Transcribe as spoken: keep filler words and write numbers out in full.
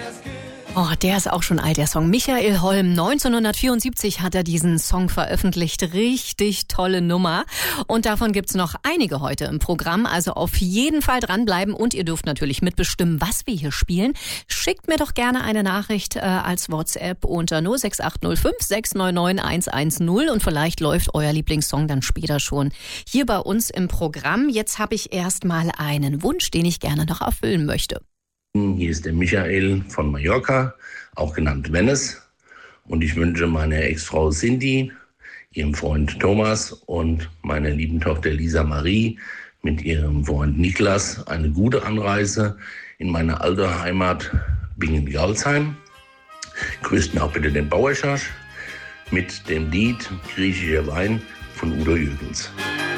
Oh, der ist auch schon alt, der Song. Michael Holm, neunzehnhundertvierundsiebzig hat er diesen Song veröffentlicht. Richtig tolle Nummer. Und davon gibt's noch einige heute im Programm. Also auf jeden Fall dranbleiben. Und ihr dürft natürlich mitbestimmen, was wir hier spielen. Schickt mir doch gerne eine Nachricht äh, als WhatsApp unter null sechs acht null fünf sechs neun neun eins eins null. Und vielleicht läuft euer Lieblingssong dann später schon hier bei uns im Programm. Jetzt habe ich erst mal einen Wunsch, den ich gerne noch erfüllen möchte. Hier ist der Michael von Mallorca, auch genannt Venice. Und ich wünsche meiner Ex-Frau Cindy, ihrem Freund Thomas und meiner lieben Tochter Lisa Marie mit ihrem Freund Niklas eine gute Anreise in meine alte Heimat Bingen-Galsheim. Grüßt mir auch bitte den Bauerscharsch mit dem Lied Griechischer Wein von Udo Jürgens.